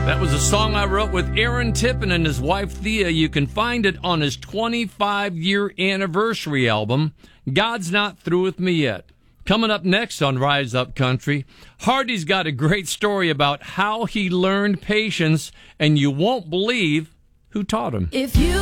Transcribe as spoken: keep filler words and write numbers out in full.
That was a song I wrote with Aaron Tippin and his wife Thea. You can find it on his twenty-five-year anniversary album, God's Not Through With Me Yet. Coming up next on Rise Up Country, Hardy's got a great story about how he learned patience, and you won't believe who taught him. If you